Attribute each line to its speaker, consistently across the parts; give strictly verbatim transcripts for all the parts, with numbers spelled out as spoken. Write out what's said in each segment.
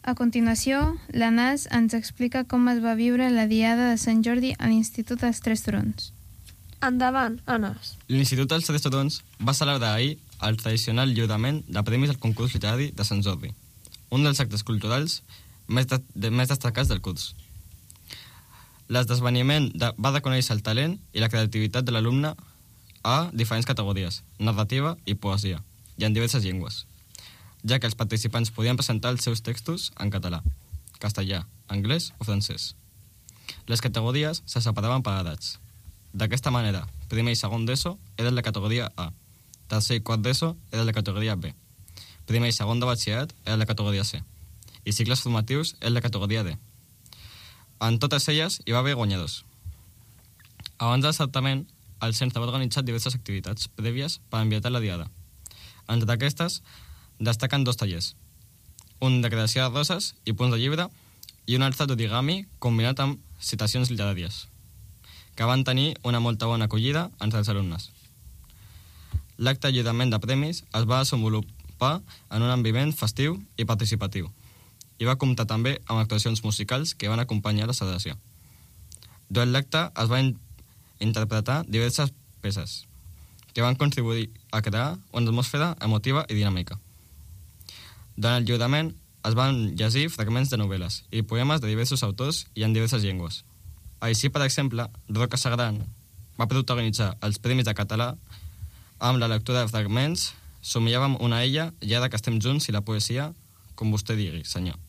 Speaker 1: A continuació, l'Anas ens explica com es va viure la Diada de Sant Jordi a l'Institut dels Tres Turons.
Speaker 2: Endavant, Anas.
Speaker 3: L'Institut dels Tres Turons va celebrar ahir el tradicional lliurament de premis al concurs literari de Sant Jordi, un dels actes culturals més, de, de, més destacats del curs. L'esdeveniment de, va reconèixer el talent i la creativitat de l'alumne a diferents categories, narrativa i poesia, i en diverses llengües, ja que els participants podien presentar els seus textos en català, castellà, anglès o francès. Les categories se separaven per edats. D'aquesta manera, primer i segon d'ESO eren la categoria A, tercer i quart d'ESO eren la categoria B, primer i segon de batxillerat eren la categoria C, i cicles formatius eren la categoria D. En totes elles hi va haver guanyadors. Abans del certament, el centre va organitzar diverses activitats prèvies per ambientar la diada. Entre aquestes, destaquen dos tallers, un de creació de roses i punts de llibre i un altre d'origami combinat amb citacions literàries, que van tenir una molta bona acollida entre els alumnes. L'acte de lliurament de premis es va desenvolupar en un ambient festiu i participatiu i va comptar també amb actuacions musicals que van acompanyar la celebració. Durant l'acte es van interpretar diverses peces que van contribuir a crear una atmosfera emotiva i dinàmica. Durant el lliurament es van llegir fragments de novel·les i poemes de diversos autors i en diverses llengües. Així, per exemple, Roca Sagran va protagonitzar els Premis de Català amb la lectura de fragments Somniàvem una ella i ara que estem junts i la poesia Com vostè digui, senyor.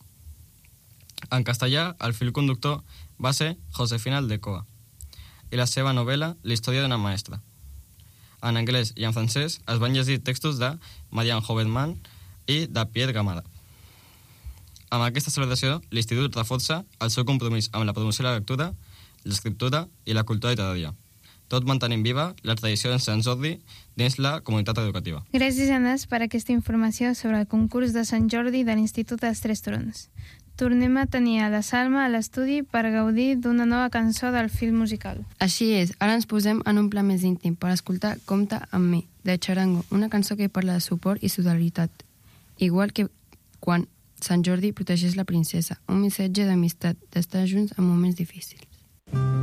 Speaker 3: En castellà, el fil conductor va ser Josefina Aldecoa i la seva novel·la La història d'una maestra. En anglès i en francès es van llegir textos de Marianne Hoverman i de Pierre Gamada. Amb aquesta celebració, l'Institut reforça el seu compromís amb la promoció de la lectura, l'escriptura i la cultura literària, tot mantenint viva la tradició de Sant Jordi dins la comunitat educativa.
Speaker 1: Gràcies, Anas, per aquesta informació sobre el concurs de Sant Jordi de l'Institut dels Tres Turons. Tornem a tenir a la Salma a l'estudi per gaudir d'una nova cançó del film musical.
Speaker 4: Així és, ara ens posem en un pla més íntim per escoltar Compta amb mi, de Charango, una cançó que parla de suport i solidaritat, igual que quan Sant Jordi protegeix la princesa, un missatge d'amistat, d'estar junts en moments difícils.